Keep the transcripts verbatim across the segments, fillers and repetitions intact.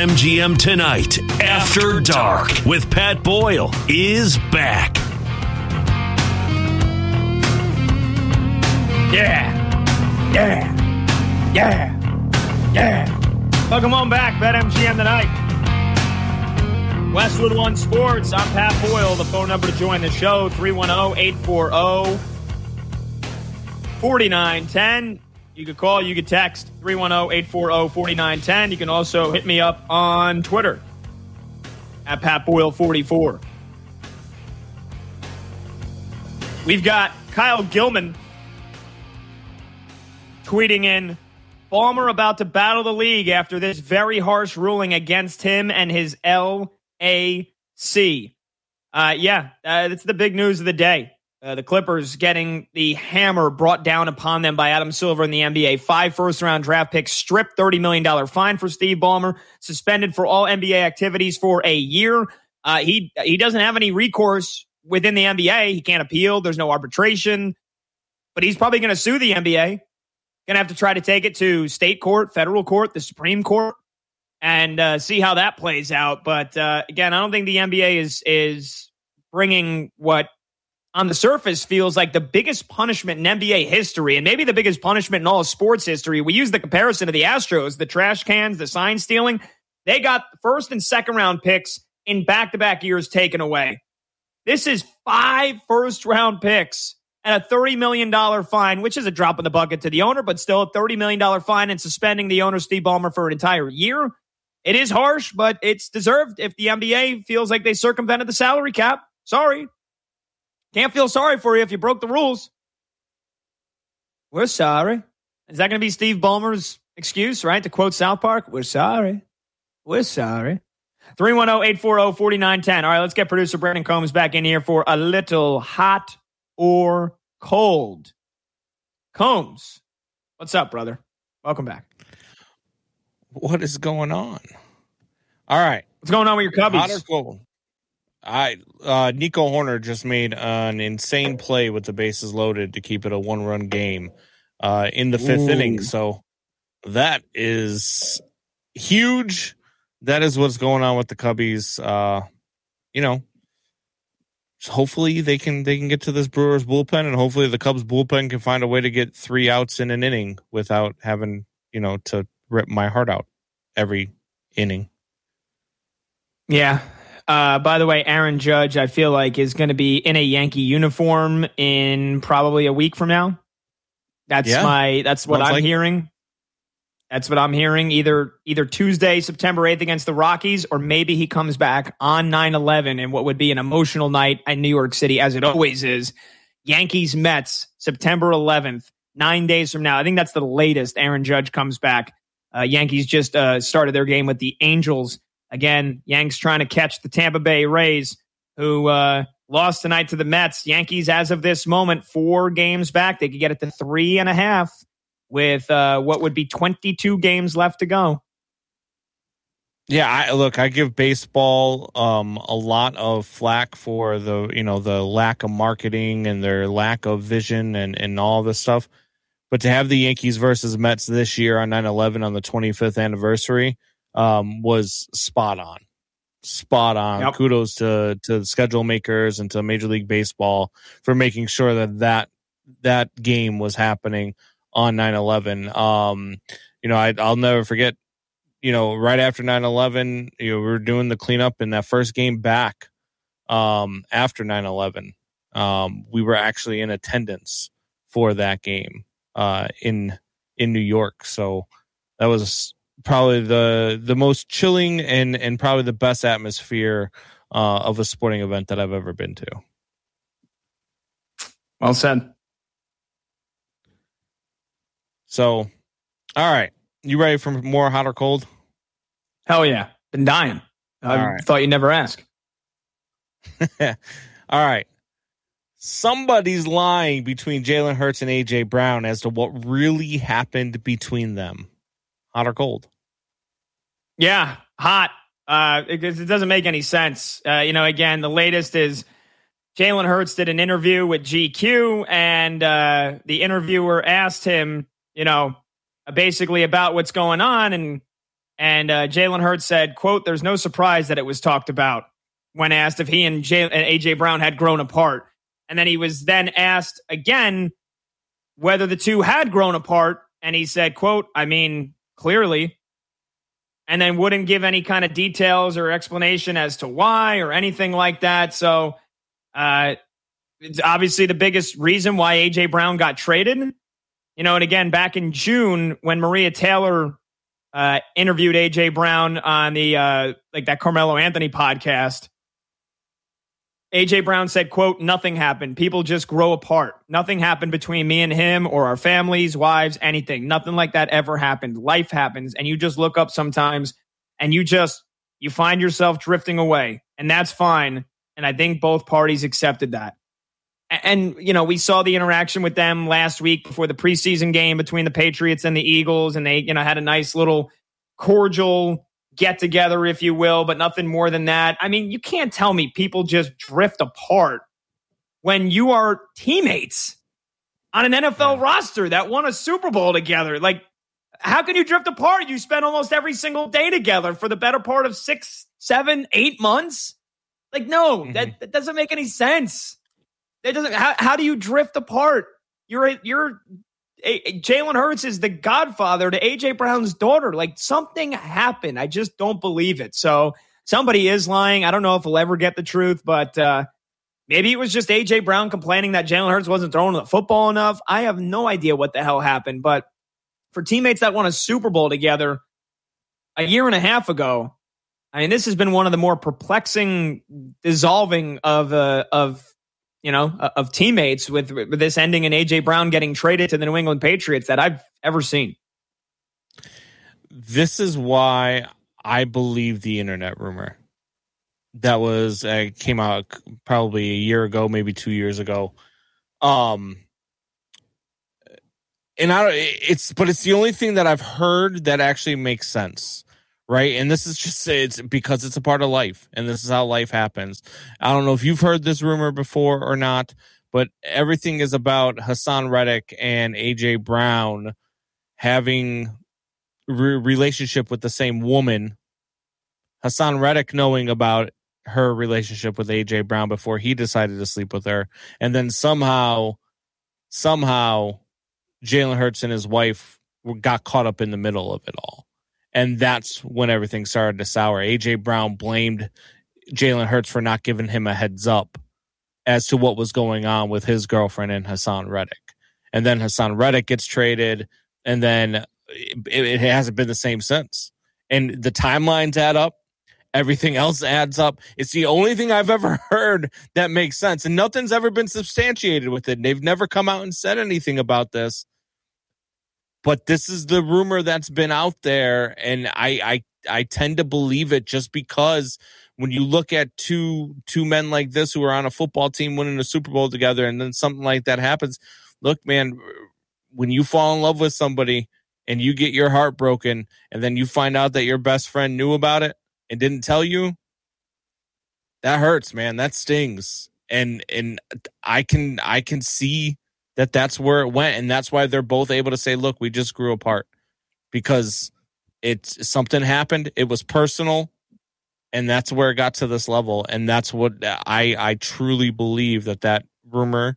BetMGM Tonight After Dark with Pat Boyle is back. Yeah. Yeah. Yeah. Yeah. Welcome on back, BetMGM Tonight. Westwood One Sports. I'm Pat Boyle. The phone number to join the show, three one zero, eight four zero, four nine one zero. You could call, you could text, three one zero, eight four zero, four nine one zero. You can also hit me up on Twitter at Pat Boyle forty-four. We've got Kyle Gilman tweeting in, Ballmer about to battle the league after this very harsh ruling against him and his L A C. Uh, yeah, uh, that's the big news of the day. Uh, the Clippers getting the hammer brought down upon them by Adam Silver in the N B A. Five first-round draft picks, stripped, thirty million dollars fine for Steve Ballmer, suspended for all N B A activities for a year. Uh, he he doesn't have any recourse within the N B A. He can't appeal. There's no arbitration. But he's probably going to sue the N B A. Going to have to try to take it to state court, federal court, the Supreme Court, and uh, see how that plays out. But uh, again, I don't think the N B A is is bringing what on the surface feels like the biggest punishment in N B A history, and maybe the biggest punishment in all of sports history. We use the comparison to the Astros, the trash cans, the sign stealing. They got first and second round picks in back-to-back years taken away. This is five first round picks and a thirty million dollars fine, which is a drop in the bucket to the owner, but still a thirty million dollars fine and suspending the owner, Steve Ballmer, for an entire year. It is harsh, but it's deserved if the N B A feels like they circumvented the salary cap. Sorry. Can't feel sorry for you if you broke the rules. We're sorry. Is that going to be Steve Ballmer's excuse, right? To quote South Park, we're sorry. We're sorry. three one zero, eight four zero, four nine one zero. All right, let's get producer Brandon Combs back in here for a little hot or cold. Combs, what's up, brother? Welcome back. What is going on? All right. What's going on with your Cubbies? Hot or cold? I uh, Nico Horner just made an insane play with the bases loaded to keep it a one-run game uh, in the fifth Ooh. inning. So that is huge. That is what's going on with the Cubbies. Uh, you know, hopefully they can they can get to this Brewers bullpen, and hopefully the Cubs bullpen can find a way to get three outs in an inning without having, you know, to rip my heart out every inning. Yeah. Uh, by the way, Aaron Judge, I feel like, is going to be in a Yankee uniform in probably a week from now. That's yeah. my. That's what Sounds I'm like- hearing. That's what I'm hearing. Either either Tuesday, September eighth against the Rockies, or maybe he comes back on nine eleven in what would be an emotional night in New York City, as it always is. Yankees Mets, September eleventh, nine days from now. I think that's the latest Aaron Judge comes back. Uh, Yankees just uh, started their game with the Angels. Again, Yanks trying to catch the Tampa Bay Rays, who uh, lost tonight to the Mets. Yankees, as of this moment, four games back. They could get it to three and a half with uh, what would be twenty-two games left to go. Yeah, I, look, I give baseball um, a lot of flack for the, you know, the lack of marketing and their lack of vision and, and all this stuff. But to have the Yankees versus Mets this year on nine eleven on the twenty-fifth anniversary um, was spot on. Spot on. Yep. Kudos to, to the schedule makers and to Major League Baseball for making sure that that, that game was happening on nine eleven. Um, you know, I, I'll never forget, you know, right after nine eleven, you know, we were doing the cleanup in that first game back um, after nine eleven. Um, we were actually in attendance for that game uh, in in New York. So that was probably the the most chilling and, and probably the best atmosphere uh, of a sporting event that I've ever been to. Well said. So, all right. You ready for more hot or cold? Hell yeah. Been dying. I All right. thought you'd never ask. All right. Somebody's lying between Jalen Hurts and A J Brown as to what really happened between them. Hot or cold? Yeah, hot. Uh, because it doesn't make any sense. Uh, you know, again, the latest is Jalen Hurts did an interview with G Q, and uh, the interviewer asked him, you know, basically about what's going on, and And uh, Jalen Hurts said, quote, "There's no surprise that it was talked about," when asked if he and, J- and A J Brown had grown apart. And then he was then asked again whether the two had grown apart. And he said, quote, "I mean, clearly," and then wouldn't give any kind of details or explanation as to why or anything like that. So uh, it's obviously the biggest reason why A J Brown got traded. You know, and again, back in June when Maria Taylor uh, interviewed A J Brown on the uh, like that Carmelo Anthony podcast, A J Brown said, quote, "Nothing happened. People just grow apart. Nothing happened between me and him or our families, wives, anything. Nothing like that ever happened. Life happens. And you just look up sometimes and you just, you find yourself drifting away. And that's fine." And I think both parties accepted that. And, you know, we saw the interaction with them last week before the preseason game between the Patriots and the Eagles. And they, you know, had a nice little cordial get together, if you will, but nothing more than that. I mean, you can't tell me people just drift apart when you are teammates on an N F L yeah. roster that won a Super Bowl together. Like, how can you drift apart? You spend almost every single day together for the better part of six, seven, eight months. Like, no, mm-hmm. that, that doesn't make any sense. That doesn't. How, how do you drift apart? You're you're Jalen Hurts is the godfather to A J Brown's daughter. Like, something happened. I just don't believe it. So somebody is lying. I don't know if we'll ever get the truth, but uh, maybe it was just A J Brown complaining that Jalen Hurts wasn't throwing the football enough. I have no idea what the hell happened. But for teammates that won a Super Bowl together a year and a half ago, I mean, this has been one of the more perplexing dissolving of uh, of. you know, of teammates with, with this ending and A J Brown getting traded to the New England Patriots that I've ever seen. This is why I believe the internet rumor that was uh, came out probably a year ago, maybe two years ago. Um, and I don't, it's, but it's the only thing that I've heard that actually makes sense. Right. And this is just it's because it's a part of life and this is how life happens. I don't know if you've heard this rumor before or not, but everything is about Hassan Reddick and A J Brown having a re- relationship with the same woman. Hassan Reddick knowing about her relationship with A J Brown before he decided to sleep with her. And then somehow, somehow Jalen Hurts and his wife got caught up in the middle of it all. And that's when everything started to sour. A J Brown blamed Jalen Hurts for not giving him a heads up as to what was going on with his girlfriend and Hassan Reddick. And then Hassan Reddick gets traded, and then it, it hasn't been the same since. And the timelines add up. Everything else adds up. It's the only thing I've ever heard that makes sense. And nothing's ever been substantiated with it. They've never come out and said anything about this. But this is the rumor that's been out there, and I, I I tend to believe it just because when you look at two two men like this who are on a football team winning a Super Bowl together, and then something like that happens. Look, man, when you fall in love with somebody and you get your heart broken, and then you find out that your best friend knew about it and didn't tell you, that hurts, man. That stings, and and I can I can see that that's where it went, and that's why they're both able to say, look, we just grew apart because it's something happened. It was personal, and that's where it got to this level, and that's what I I truly believe that that rumor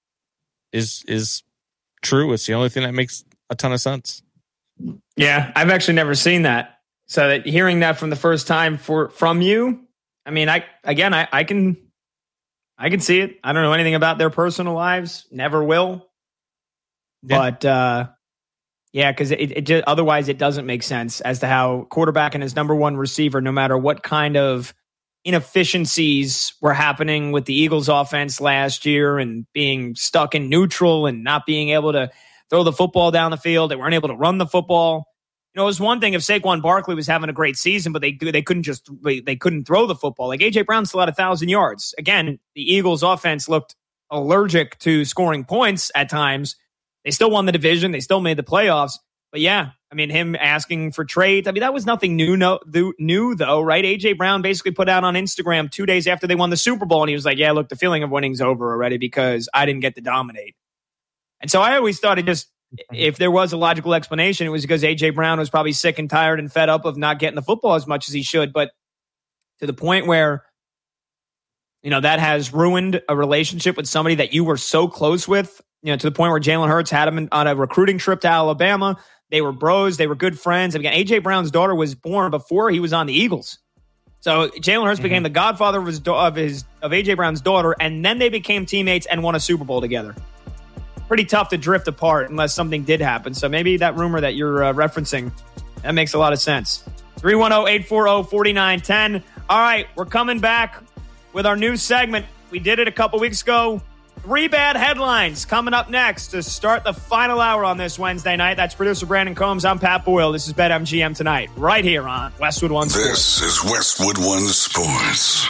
is is true. It's the only thing that makes a ton of sense. Yeah, I've actually never seen that. So that hearing that from the first time for from you, I mean, I again, I, I can... I can see it. I don't know anything about their personal lives. Never will. Yeah. But, uh, yeah, because it, it just, otherwise it doesn't make sense as to how quarterback and his number one receiver, no matter what kind of inefficiencies were happening with the Eagles offense last year and being stuck in neutral and not being able to throw the football down the field. They weren't able to run the football. You know, it was one thing if Saquon Barkley was having a great season, but they they couldn't just they couldn't throw the football. Like A J Brown still had a thousand yards. Again, the Eagles' offense looked allergic to scoring points at times. They still won the division. They still made the playoffs. But yeah, I mean, him asking for trades. I mean, that was nothing new, no, new though, right? A J Brown basically put out on Instagram two days after they won the Super Bowl, and he was like, "Yeah, look, the feeling of winning's over already because I didn't get to dominate." And so I always thought it just if there was a logical explanation, it was because A J Brown was probably sick and tired and fed up of not getting the football as much as he should. But to the point where, you know, that has ruined a relationship with somebody that you were so close with, you know, to the point where Jalen Hurts had him on a recruiting trip to Alabama. They were bros. They were good friends. Again, A J Brown's daughter was born before he was on the Eagles. So Jalen Hurts mm-hmm. became the godfather of his, of his of A J Brown's daughter, and then they became teammates and won a Super Bowl together. Pretty tough to drift apart unless something did happen. So maybe that rumor that you're uh, referencing, that makes a lot of sense. three one zero, eight four zero, four nine one zero. All right, we're coming back with our new segment. We did it a couple weeks ago. Three bad headlines coming up next to start the final hour on this Wednesday night. That's producer Brandon Combs. I'm Pat Boyle. This is BetMGM Tonight, right here on Westwood One Sports. This is Westwood One Sports.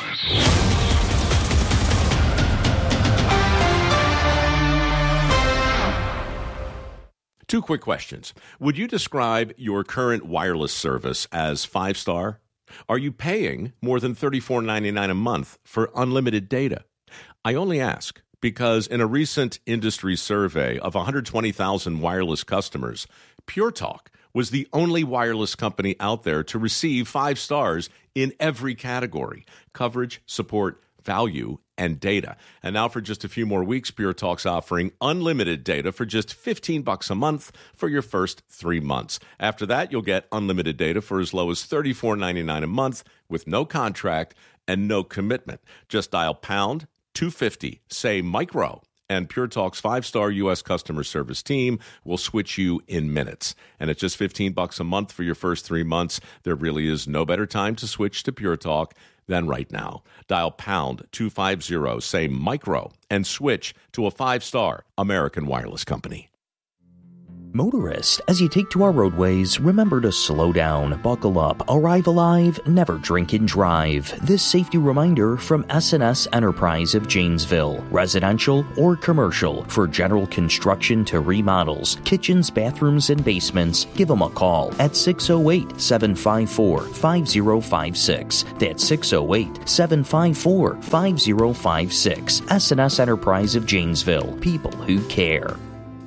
Two quick questions. Would you describe your current wireless service as five-star? Are you paying more than thirty-four ninety-nine a month for unlimited data? I only ask because in a recent industry survey of one hundred twenty thousand wireless customers, Pure Talk was the only wireless company out there to receive five stars in every category: coverage, support, value, and data. And now for just a few more weeks, Pure Talk's offering unlimited data for just fifteen bucks a month for your first three months. After that, you'll get unlimited data for as low as thirty-four ninety-nine a month with no contract and no commitment. Just dial pound two fifty, say micro, and Pure Talk's five-star U S customer service team will switch you in minutes. And at just fifteen bucks a month for your first three months, there really is no better time to switch to Pure Talk than right now. Dial pound two fifty, say micro, and switch to a five-star American wireless company. Motorist, as you take to our roadways, remember to slow down, buckle up, arrive alive, never drink and drive. This safety reminder from S and S Enterprise of Janesville. Residential or commercial, for general construction to remodels, kitchens, bathrooms, and basements, give them a call at six oh eight, seven five four, five oh five six. That's six oh eight, seven five four, five oh five six. S and S Enterprise of Janesville. People who care.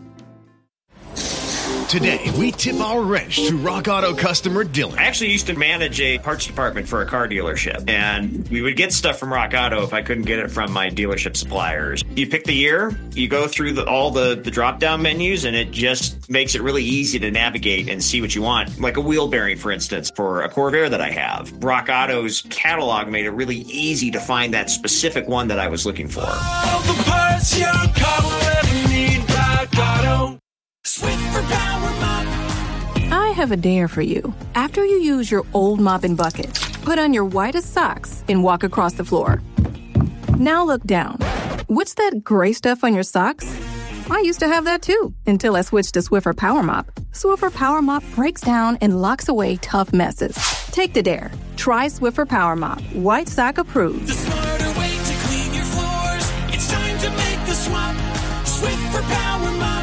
Today, we tip our wrench to Rock Auto customer Dylan. I actually used to manage a parts department for a car dealership, and we would get stuff from Rock Auto if I couldn't get it from my dealership suppliers. You pick the year, you go through the, all the, the drop-down menus, and it just makes it really easy to navigate and see what you want. Like a wheel bearing, for instance, for a Corvair that I have. Rock Auto's catalog made it really easy to find that specific one that I was looking for. All the parts your car will ever need, Rock Auto. Swiffer Power Mop. I have a dare for you. After you use your old mopping bucket, put on your whitest socks and walk across the floor. Now look down. What's that gray stuff on your socks? I used to have that too, until I switched to Swiffer Power Mop. Swiffer Power Mop breaks down and locks away tough messes. Take the dare. Try Swiffer Power Mop. White sock approved. The smarter way to clean your floors. It's time to make the swap. Swiffer Power Mop.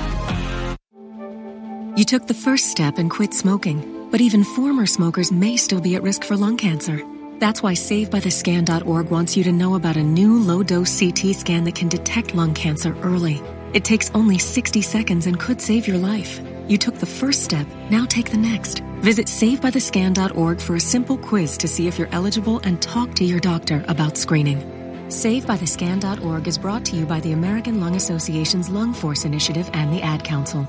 You took the first step and quit smoking, but even former smokers may still be at risk for lung cancer. That's why Save By The Scan dot org wants you to know about a new low-dose C T scan that can detect lung cancer early. It takes only sixty seconds and could save your life. You took the first step, now take the next. Visit Save By The Scan dot org for a simple quiz to see if you're eligible and talk to your doctor about screening. Save By The Scan dot org is brought to you by the American Lung Association's Lung Force Initiative and the Ad Council.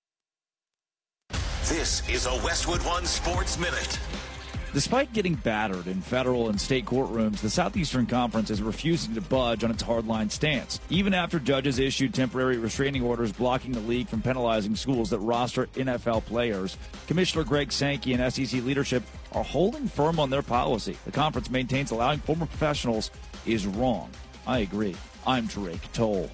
This is a Westwood One Sports Minute. Despite getting battered in federal and state courtrooms, the Southeastern Conference is refusing to budge on its hardline stance, even after judges issued temporary restraining orders blocking the league from penalizing schools that roster N F L players. Commissioner Greg Sankey and S E C leadership are holding firm on their policy. The conference maintains allowing former professionals is wrong. I agree. I'm Drake Toll.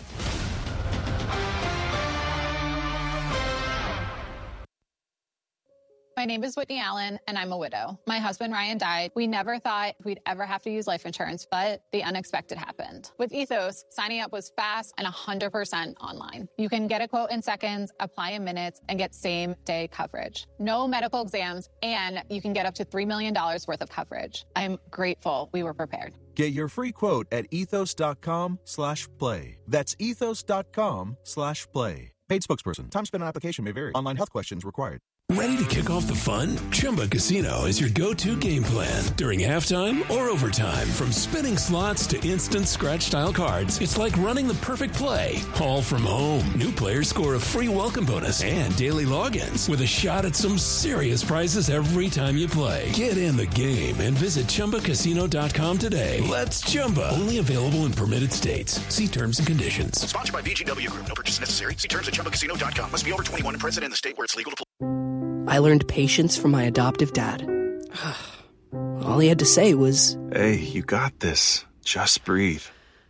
My name is Whitney Allen, and I'm a widow. My husband, Ryan, died. We never thought we'd ever have to use life insurance, but the unexpected happened. With Ethos, signing up was fast and one hundred percent online. You can get a quote in seconds, apply in minutes, and get same-day coverage. No medical exams, and you can get up to three million dollars worth of coverage. I'm grateful we were prepared. Get your free quote at ethos.com slash play. That's ethos.com slash play. Paid spokesperson. Time spent on application may vary. Online health questions required. Ready to kick off the fun? Chumba Casino is your go-to game plan. During halftime or overtime, from spinning slots to instant scratch-style cards, it's like running the perfect play, all from home. New players score a free welcome bonus and daily logins with a shot at some serious prizes every time you play. Get in the game and visit Chumba Casino dot com today. Let's Chumba. Only available in permitted states. See terms and conditions. Sponsored by V G W Group. No purchase necessary. See terms at Chumba Casino dot com. Must be over twenty-one and present in the state where it's legal to play. I learned patience from my adoptive dad. All he had to say was, "Hey, you got this. Just breathe."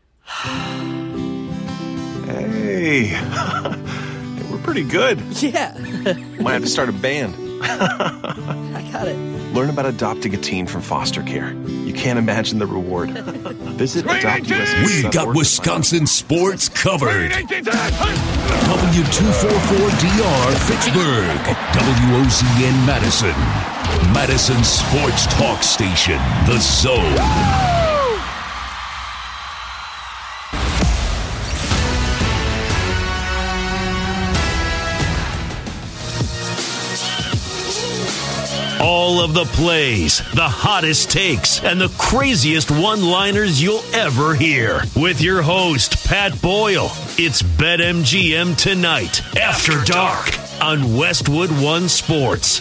Hey, we're pretty good. Yeah. Might have to start a band. I got it. Learn about adopting a teen from foster care. You can't imagine the reward. Visit adopt U S We've got Wisconsin sports covered. W two forty-four D R Fitchburg. W O Z N Madison. Madison Sports Talk Station. The Zone. All of the plays, the hottest takes, and the craziest one-liners you'll ever hear. With your host, Pat Boyle, it's BetMGM Tonight, After Dark, on Westwood One Sports.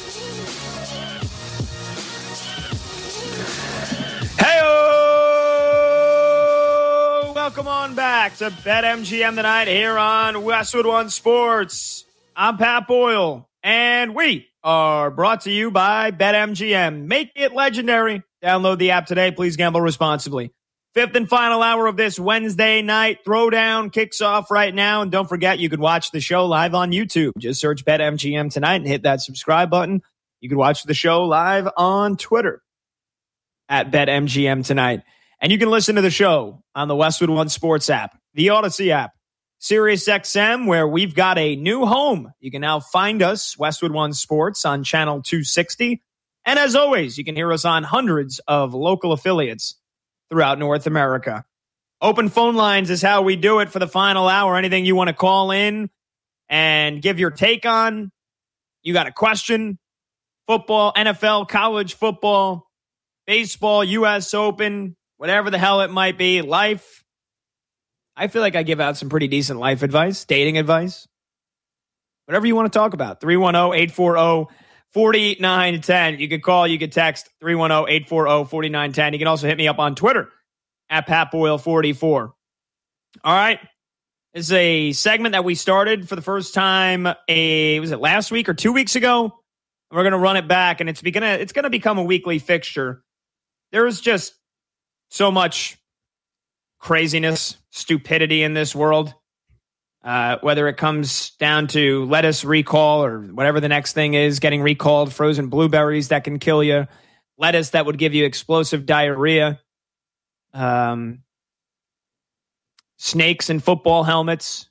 Hey-o! Welcome on back to BetMGM Tonight here on Westwood One Sports. I'm Pat Boyle, and we are brought to you by BetMGM. Make it legendary. Download the app today. Please gamble responsibly. Fifth and final hour of this Wednesday night throwdown kicks off right now. And don't forget, you can watch the show live on YouTube. Just search BetMGM Tonight and hit that subscribe button. You can watch the show live on Twitter at BetMGM Tonight. And you can listen to the show on the Westwood One Sports app, the Odyssey app, SiriusXM, where we've got a new home. You can now find us, Westwood One Sports, on channel two sixty. And as always, you can hear us on hundreds of local affiliates throughout North America. Open phone lines is how we do it for the final hour. Anything you want to call in and give your take on, you got a question, football, N F L, college football, baseball, U S Open, whatever the hell it might be, life. I feel like I give out some pretty decent life advice, dating advice, whatever you want to talk about. three one zero, eight four zero, four nine one zero. You can call, you can text three one zero, eight four zero, four nine one zero. You can also hit me up on Twitter at Pat Boyle forty-four. All right. This is a segment that we started for the first time, a, was it last week or two weeks ago? We're going to run it back, and it's gonna, it's going to become a weekly fixture. There is just so much craziness, stupidity in this world. Uh, whether it comes down to lettuce recall or whatever the next thing is, getting recalled, frozen blueberries that can kill you, lettuce that would give you explosive diarrhea, um, snakes in football helmets,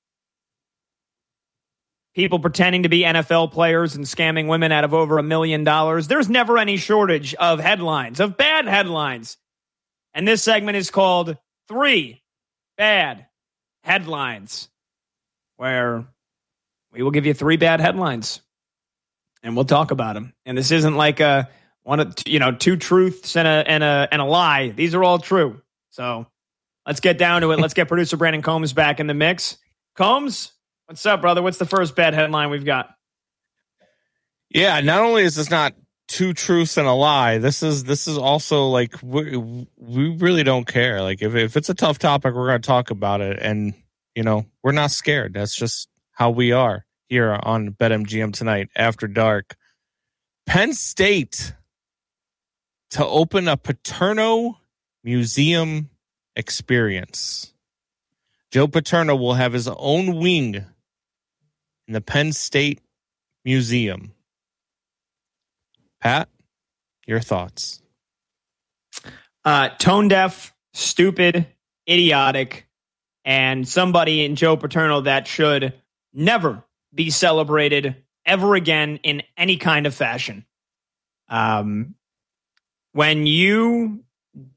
people pretending to be N F L players and scamming women out of over a million dollars. There's never any shortage of headlines, of bad headlines. And this segment is called Three Bad Headlines, where we will give you three bad headlines and we'll talk about them. And this isn't like a one of, you know, two truths and a and a and a lie. These are all true. So let's get down to it. Let's get producer Brandon Combs back in the mix. Combs, what's up, brother? What's the first bad headline we've got? Yeah, not only is this not two truths and a lie, this is this is also like we, we really don't care. Like if, if it's a tough topic, we're going to talk about it, and you know we're not scared. That's just how we are here on BetMGM Tonight After Dark. Penn State to open a Paterno Museum experience. Joe Paterno will have his own wing in the Penn State Museum. Pat, your thoughts? Uh, tone deaf, stupid, idiotic, and somebody in Joe Paterno that should never be celebrated ever again in any kind of fashion. Um, when you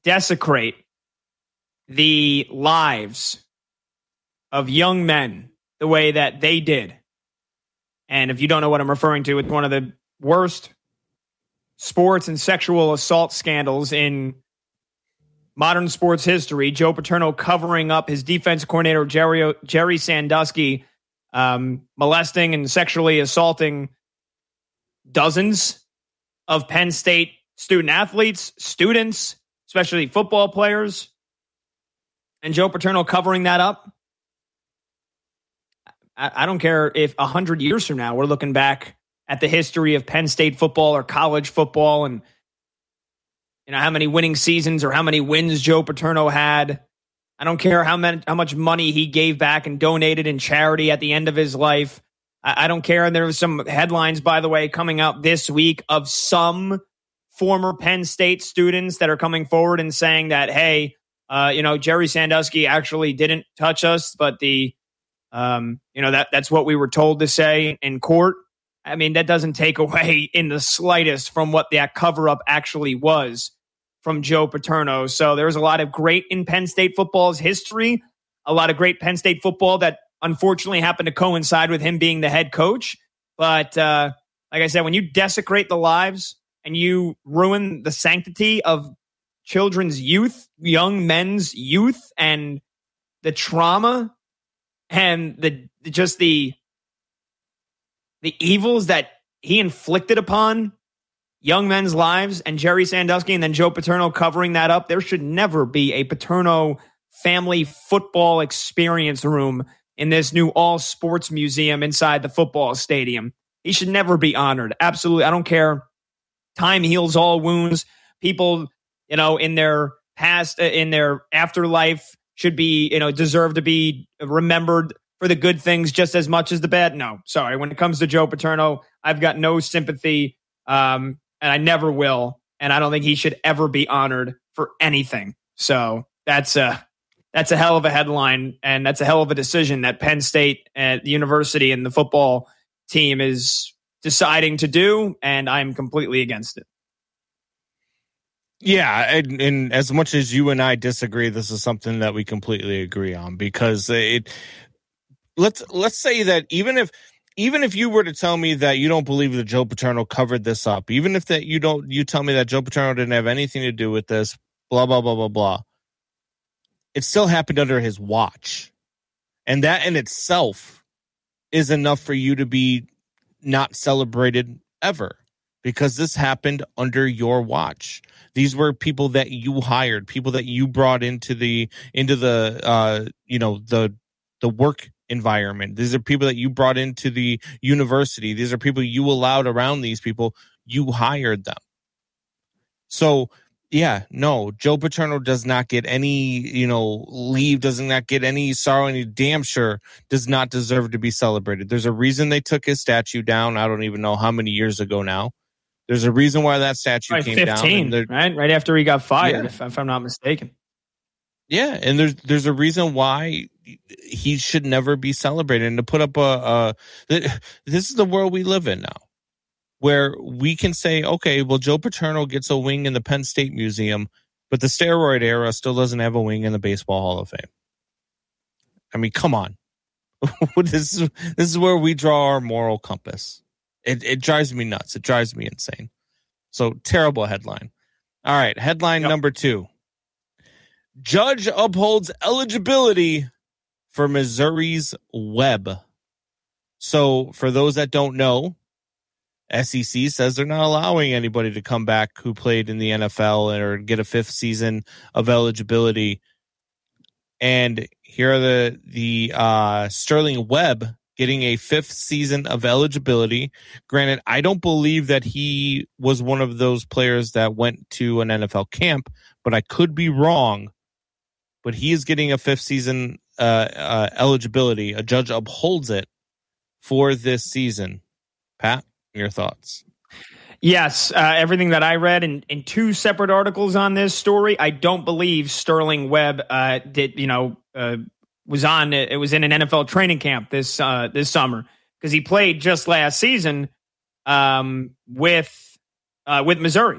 desecrate the lives of young men the way that they did. And if you don't know what I'm referring to, it's one of the worst sports and sexual assault scandals in modern sports history. Joe Paterno covering up his defense coordinator, Jerry, Jerry Sandusky, um, molesting and sexually assaulting dozens of Penn State student athletes, students, especially football players. And Joe Paterno covering that up. I, I don't care if a hundred years from now we're looking back at the history of Penn State football or college football and you know how many winning seasons or how many wins Joe Paterno had. I don't care how many, how much money he gave back and donated in charity at the end of his life. I, I don't care. And there were some headlines, by the way, coming out this week of some former Penn State students that are coming forward and saying that, hey, uh, you know, Jerry Sandusky actually didn't touch us, but the, um, you know, that that's what we were told to say in court. I mean, that doesn't take away in the slightest from what that cover-up actually was from Joe Paterno. So there's a lot of great in Penn State football's history, a lot of great Penn State football that unfortunately happened to coincide with him being the head coach. But uh, like I said, when you desecrate the lives and you ruin the sanctity of children's youth, young men's youth, and the trauma and the just the the evils that he inflicted upon young men's lives, and Jerry Sandusky and then Joe Paterno covering that up, there should never be a Paterno family football experience room in this new all sports museum inside the football stadium. He should never be honored. Absolutely. I don't care. Time heals all wounds. People, you know, in their past, in their afterlife should be, you know, deserve to be remembered for the good things just as much as the bad. No, sorry. When it comes to Joe Paterno, I've got no sympathy, um, and I never will. And I don't think he should ever be honored for anything. So that's a, that's a hell of a headline, and that's a hell of a decision that Penn State at the university and the football team is deciding to do, and I'm completely against it. Yeah, and, and as much as you and I disagree, this is something that we completely agree on, because it let's let's say that even if even if you were to tell me that you don't believe that Joe Paterno covered this up, even if that you don't you tell me that Joe Paterno didn't have anything to do with this, blah blah blah blah blah, it still happened under his watch, and that in itself is enough for you to be not celebrated ever, because this happened under your watch. These were people that you hired, people that you brought into the into the uh, you know the the work environment. These are people that you brought into the university. These are people you allowed around these people. You hired them. So yeah, no, Joe Paterno does not get any, you know, leave, does not get any sorrow, and he damn sure does not deserve to be celebrated. There's a reason they took his statue down. I don't even know how many years ago now. There's a reason why that statue right, came fifteen, down. Right? Right after he got fired, yeah. if, if I'm not mistaken. Yeah, and there's there's a reason why he should never be celebrated. And to put up a, a this is the world we live in now, where we can say, okay, well, Joe Paterno gets a wing in the Penn State Museum, but the steroid era still doesn't have a wing in the Baseball Hall of Fame. I mean, come on. this is this is where we draw our moral compass. It it drives me nuts. It drives me insane. So terrible headline. All right, headline yep. number two. Judge upholds eligibility for Missouri's Webb. So for those that don't know, S E C says they're not allowing anybody to come back who played in the N F L or get a fifth season of eligibility. And here are the the uh, Sterling Webb getting a fifth season of eligibility. Granted, I don't believe that he was one of those players that went to an N F L camp, but I could be wrong. But he is getting a fifth season uh, uh, eligibility. A judge upholds it for this season. Pat, your thoughts? Yes, uh, everything that I read in, in two separate articles on this story, I don't believe Sterling Webb uh, did. You know, uh, was on. It was in an N F L training camp this uh, this summer, because he played just last season um, with uh, with Missouri.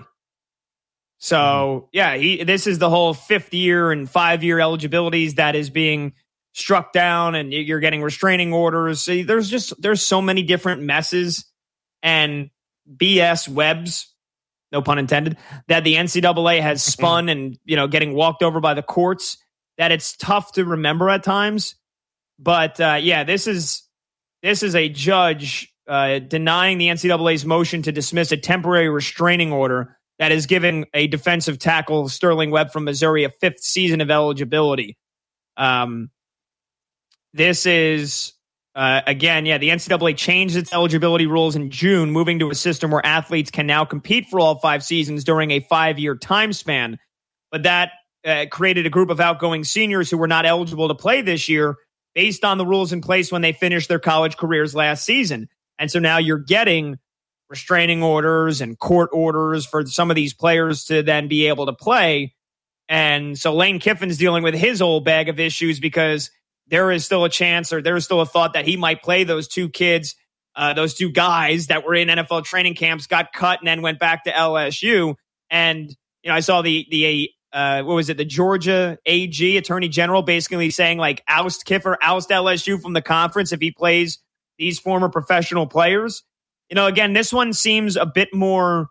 So yeah, he this is the whole fifth year and five year eligibilities that is being struck down and you're getting restraining orders. See, there's just there's so many different messes and B S webs, no pun intended, that the N C double A has spun and, you know, getting walked over by the courts, that it's tough to remember at times. But uh, yeah, this is this is a judge uh, denying the N C double A's motion to dismiss a temporary restraining order that is giving a defensive tackle, Sterling Webb from Missouri, a fifth season of eligibility. Um, this is, uh, again, yeah, the N C double A changed its eligibility rules in June, moving to a system where athletes can now compete for all five seasons during a five-year time span. But that uh, created a group of outgoing seniors who were not eligible to play this year based on the rules in place when they finished their college careers last season. And so now you're getting restraining orders and court orders for some of these players to then be able to play. And so Lane Kiffin's dealing with his old bag of issues because there is still a chance, or there is still a thought that he might play those two kids, uh, those two guys that were in N F L training camps, got cut, and then went back to L S U. And, you know, I saw the, the, uh, what was it? The Georgia A G, Attorney General, basically saying like, oust Kiffer, oust L S U from the conference if he plays these former professional players. You know, again, this one seems a bit more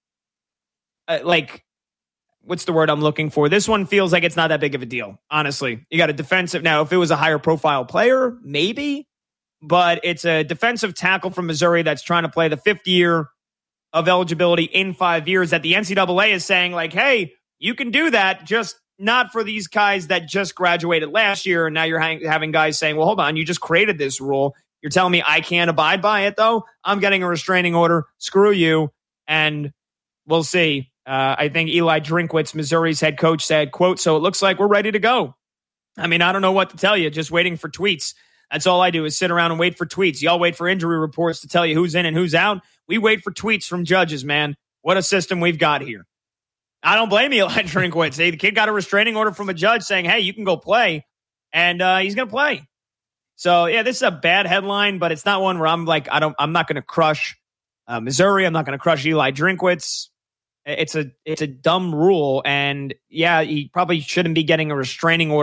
uh, like, what's the word I'm looking for? This one feels like it's not that big of a deal, honestly. You got a defensive. Now, if it was a higher profile player, maybe, but it's a defensive tackle from Missouri that's trying to play the fifth year of eligibility in five years that the N C double A is saying like, hey, you can do that, just not for these guys that just graduated last year. And now you're ha- having guys saying, well, hold on, you just created this rule. You're telling me I can't abide by it, though? I'm getting a restraining order. Screw you. And we'll see. Uh, I think Eli Drinkwitz, Missouri's head coach, said, quote, so it looks like we're ready to go. I mean, I don't know what to tell you. Just waiting for tweets. That's all I do is sit around and wait for tweets. Y'all wait for injury reports to tell you who's in and who's out. We wait for tweets from judges, man. What a system we've got here. I don't blame Eli Drinkwitz. The kid got a restraining order from a judge saying, hey, you can go play. And uh, he's going to play. So, yeah, this is a bad headline, but it's not one where I'm like, I don't, I'm not going to crush uh, Missouri. I'm not going to crush Eli Drinkwitz. It's a, it's a dumb rule. And yeah, he probably shouldn't be getting a restraining order